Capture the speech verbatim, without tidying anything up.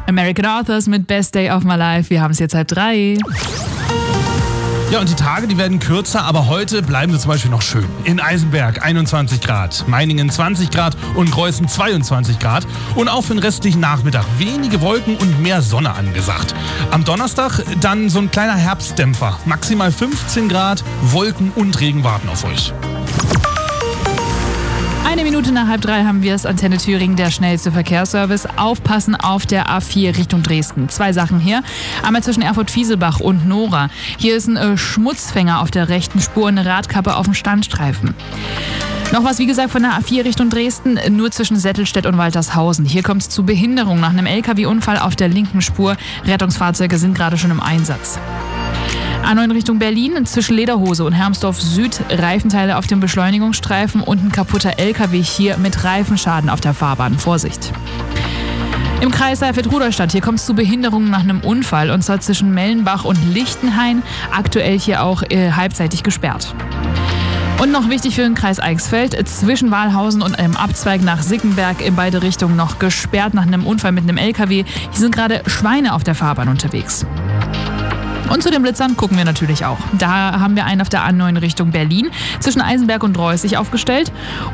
American Authors mit Best Day of My Life. Wir haben es jetzt halb drei. Ja, und die Tage, die werden kürzer, aber heute bleiben sie zum Beispiel noch schön. In Eisenberg einundzwanzig Grad, Meiningen zwanzig Grad und Greußen zweiundzwanzig Grad. Und auch für den restlichen Nachmittag wenige Wolken und mehr Sonne angesagt. Am Donnerstag dann so ein kleiner Herbstdämpfer. Maximal fünfzehn Grad, Wolken und Regen warten auf euch. Eine Minute nach halb drei haben wir es. Antenne Thüringen, der schnellste Verkehrsservice. Aufpassen auf der A vier Richtung Dresden. Zwei Sachen hier. Einmal zwischen Erfurt-Fieselbach und Nora. Hier ist ein äh, Schmutzfänger auf der rechten Spur, eine Radkappe auf dem Standstreifen. Noch was, wie gesagt, von der A vier Richtung Dresden, nur zwischen Settelstedt und Waltershausen. Hier kommt es zu Behinderung nach einem L K W-Unfall auf der linken Spur. Rettungsfahrzeuge sind gerade schon im Einsatz. A neun Richtung Berlin, zwischen Lederhose und Hermsdorf Süd, Reifenteile auf dem Beschleunigungsstreifen und ein kaputter L K W hier mit Reifenschaden auf der Fahrbahn. Vorsicht! Im Kreis Saalfeld-Rudolstadt, hier kommt es zu Behinderungen nach einem Unfall und zwar zwischen Mellenbach und Lichtenhain, aktuell hier auch äh, halbseitig gesperrt. Und noch wichtig für den Kreis Eichsfeld, zwischen Walhausen und einem Abzweig nach Sickenberg in beide Richtungen noch gesperrt nach einem Unfall mit einem L K W. Hier sind gerade Schweine auf der Fahrbahn unterwegs. Und zu den Blitzern gucken wir natürlich auch. Da haben wir einen auf der A neun Richtung Berlin zwischen Eisenberg und Reußig aufgestellt.